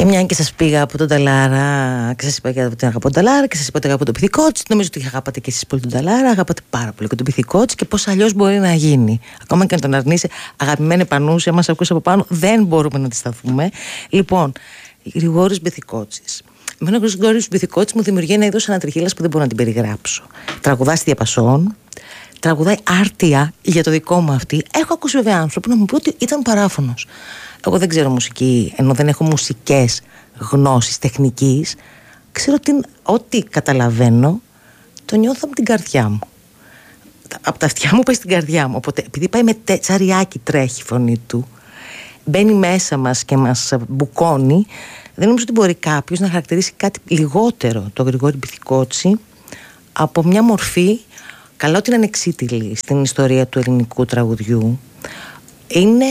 Μια και σας πήγα από τον Ταλάρα και σας είπα ότι αγαπώ τον Ταλάρα και σας είπα ότι αγαπώ τον Πυθικότσι. Νομίζω ότι αγαπάτε και εσείς πολύ τον Ταλάρα, αγαπάτε πάρα πολύ και τον Πυθικότσι και πώς αλλιώς μπορεί να γίνει. Ακόμα και να τον αρνείσαι, αγαπημένη Πανούσια, μας ακούσει από πάνω, δεν μπορούμε να αντισταθούμε. Λοιπόν, Γρηγόρης Πυθικότσης. Εμένα ο Γρηγόρης Πυθικότσης μου δημιουργεί ένα είδος ανατριχίλας που δεν μπορώ να την περιγράψω. Τραγουδάει στη διαπασόν, τραγουδάει άρτια για το δικό μου αυτή. Έχω ακούσει βέβαια άνθρωπο να μου πει ότι ήταν παράφωνος. Εγώ δεν ξέρω μουσική, ενώ δεν έχω μουσικές γνώσεις τεχνικής. Ξέρω ότι ό,τι καταλαβαίνω το νιώθω από την καρδιά μου. Από τα αυτιά μου πάει στην καρδιά μου. Οπότε επειδή πάει με τσαριάκι τρέχει η φωνή του, μπαίνει μέσα μας και μας μπουκώνει, δεν νομίζω ότι μπορεί κάποιος να χαρακτηρίσει κάτι λιγότερο το Γρηγόρη Πυθικότση από μια μορφή, καλά ότι είναι ανεξίτηλη στην ιστορία του ελληνικού τραγουδιού. Είναι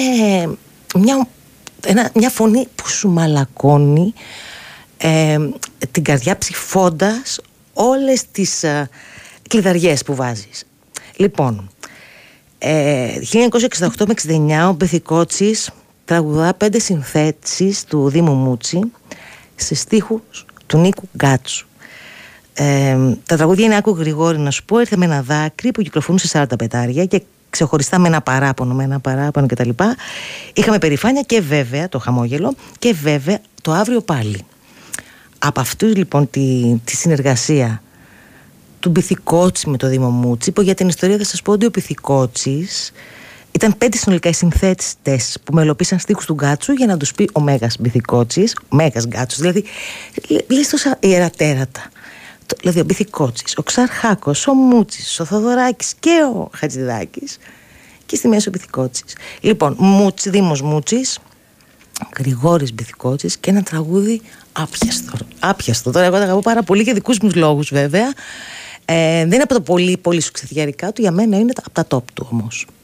μια φωνή που σου μαλακώνει την καρδιά, ψηφώντας όλες τις κλειδαριές που βάζεις. Λοιπόν, 1968 με 69 ο Πυθικότσης τραγουδά 5 συνθέσεις του Δήμου Μούτσι σε στίχους του Νίκου Γκάτσου. Τα τραγούδια είναι «Άκου Γρηγόρη να σου πω», «Ήρθε με ένα δάκρυ» που κυκλοφορούν σε 40 πετάρια και ξεχωριστά με ένα παράπονο κτλ. Είχαμε περηφάνεια και βέβαια το χαμόγελο και βέβαια το αύριο πάλι. Από αυτού λοιπόν τη συνεργασία του Πυθικότση με το Δήμο Μούτσι, που για την ιστορία θα σας πω ότι ο Πυθικότσης ήταν 5 συνολικά οι συνθέτες που μελοποίησαν στίχους του Γκάτσου για να τους πει ο Μέγας Πυθικότσης, ο Μέγας Γκάτσος, δηλαδή λες τόσα ιερατέρατα. Δηλαδή ο Πυθικότσης, ο Ξαρχάκος, ο Μούτσης, ο Θοδωράκης και ο Χατζηδάκης και στη μέση ο Πυθικότσης. Λοιπόν, Δήμος Μούτσης, Γρηγόρης Πυθικότσης και ένα τραγούδι άπιαστο. Τώρα εγώ τα αγαπώ πάρα πολύ για δικούς μου λόγους βέβαια. Δεν είναι από τα πολύ πολύ σουξεθιαρικά του, για μένα είναι από τα top του όμως.